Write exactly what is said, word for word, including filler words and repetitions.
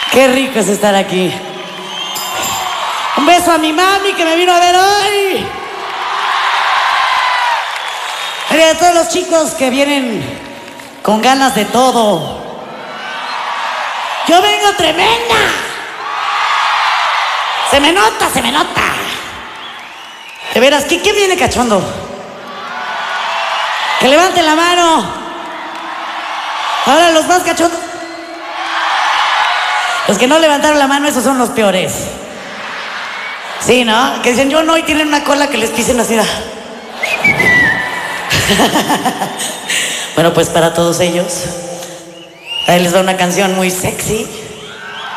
Qué rico es estar aquí. Un beso a mi mami que me vino a ver hoy. Y a todos los chicos que vienen con ganas de todo. Yo vengo tremenda. Se me nota, se me nota. De veras, ¿quién, quién viene cachondo? Que levanten la mano. Ahora los más cachondos. Los que no levantaron la mano, esos son los peores. Sí, ¿no? Que dicen yo no y tienen una cola que les pisen así. Bueno, pues para todos ellos, ahí les va una canción muy sexy.